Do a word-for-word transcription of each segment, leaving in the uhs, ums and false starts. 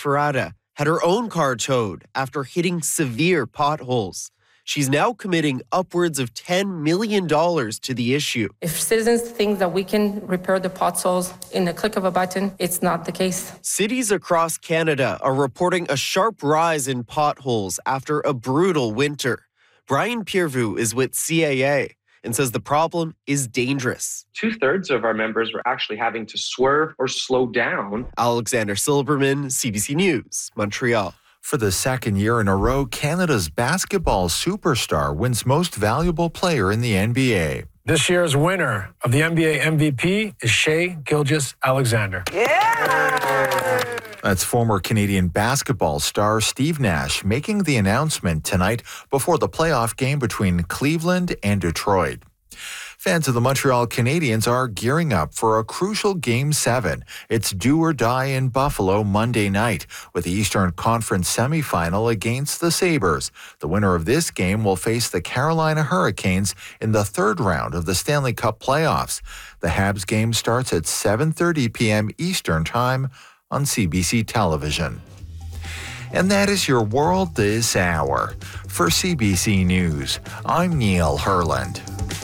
Ferrada had her own car towed after hitting severe potholes. She's now committing upwards of ten million dollars to the issue. If citizens think that we can repair the potholes in the click of a button, it's not the case. Cities across Canada are reporting a sharp rise in potholes after a brutal winter. Brian Piervu is with C A A and says the problem is dangerous. Two-thirds of our members were actually having to swerve or slow down. Alexander Silberman, C B C News, Montreal. For the second year in a row, Canada's basketball superstar wins Most Valuable Player in the N B A. This year's winner of the N B A M V P is Shai Gilgeous-Alexander. Yeah! That's former Canadian basketball star Steve Nash making the announcement tonight before the playoff game between Cleveland and Detroit. Fans of the Montreal Canadiens are gearing up for a crucial Game seven. It's do or die in Buffalo Monday night with the Eastern Conference semifinal against the Sabres. The winner of this game will face the Carolina Hurricanes in the third round of the Stanley Cup playoffs. The Habs game starts at seven thirty p.m. Eastern Time on C B C Television. And that is your world this hour. For C B C News, I'm Neil Herland.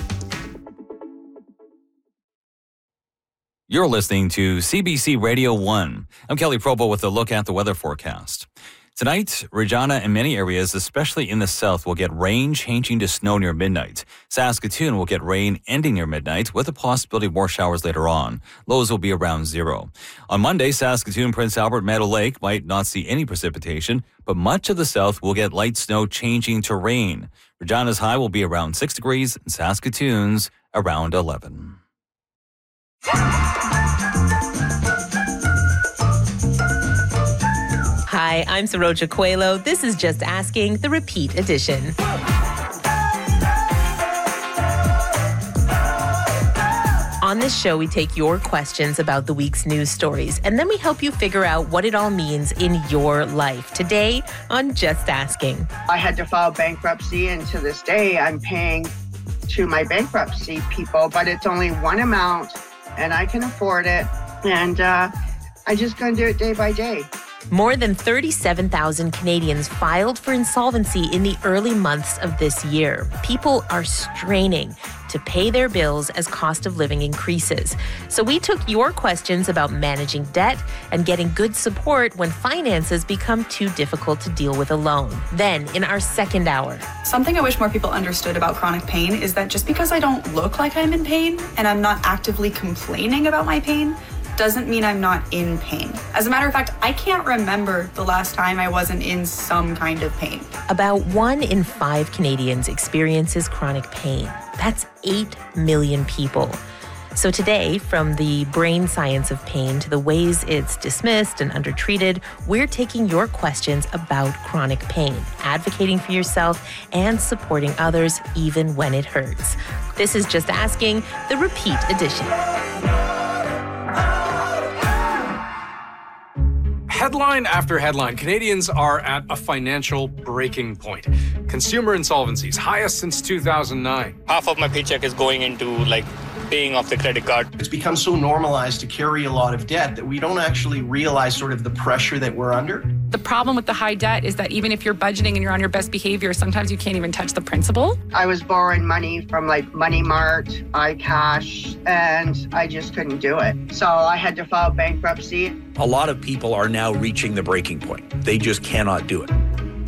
You're listening to C B C Radio one. I'm Kelly Probo with a look at the weather forecast. Tonight, Regina and many areas, especially in the south, will get rain changing to snow near midnight. Saskatoon will get rain ending near midnight with a possibility of more showers later on. Lows will be around zero. On Monday, Saskatoon, Prince Albert, Meadow Lake might not see any precipitation, but much of the south will get light snow changing to rain. Regina's high will be around six degrees and Saskatoon's around eleven. Hi, I'm Saroja Coelho. This is Just Asking, the repeat edition. On this show, we take your questions about the week's news stories, and then we help you figure out what it all means in your life. Today on Just Asking. I had to file bankruptcy, and to this day, I'm paying to my bankruptcy people, but it's only one amount, and I can afford it, and uh, I'm just going to do it day by day. More than thirty-seven thousand Canadians filed for insolvency in the early months of this year. People are straining to pay their bills as cost of living increases. So we took your questions about managing debt and getting good support when finances become too difficult to deal with alone. Then, in our second hour. Something I wish more people understood about chronic pain is that just because I don't look like I'm in pain and I'm not actively complaining about my pain, doesn't mean I'm not in pain. As a matter of fact, I can't remember the last time I wasn't in some kind of pain. About one in five Canadians experiences chronic pain. That's eight million people. So today, from the brain science of pain to the ways it's dismissed and undertreated, we're taking your questions about chronic pain, advocating for yourself and supporting others even when it hurts. This is Just Asking, the repeat edition. Headline after headline, Canadians are at a financial breaking point. Consumer insolvencies, highest since two thousand nine. Half of my paycheck is going into like paying off the credit card. It's become so normalized to carry a lot of debt that we don't actually realize sort of the pressure that we're under. The problem with the high debt is that even if you're budgeting and you're on your best behavior, sometimes you can't even touch the principal. I was borrowing money from like Money Mart, iCash, and I just couldn't do it. So I had to file bankruptcy. A lot of people are now reaching the breaking point. They just cannot do it.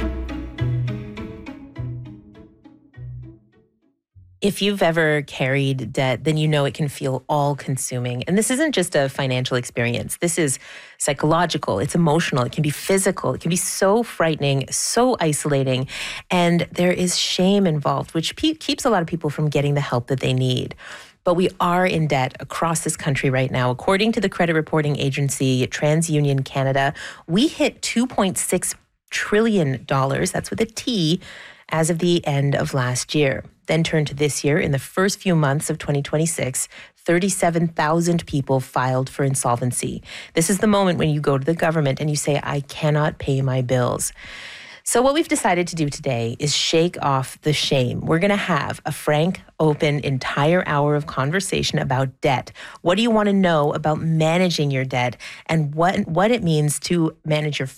If you've ever carried debt, then you know it can feel all-consuming. And this isn't just a financial experience. This is psychological. It's emotional. It can be physical. It can be so frightening, so isolating. And there is shame involved, which pe- keeps a lot of people from getting the help that they need. But we are in debt across this country right now. According to the credit reporting agency TransUnion Canada, we hit two point six trillion dollars, that's with a T, as of the end of last year. Then turn to this year. In the first few months of twenty twenty-six, thirty-seven thousand people filed for insolvency. This is the moment when you go to the government and you say, I cannot pay my bills. So what we've decided to do today is shake off the shame. We're going to have a frank, open, entire hour of conversation about debt. What do you want to know about managing your debt and what, what it means to manage your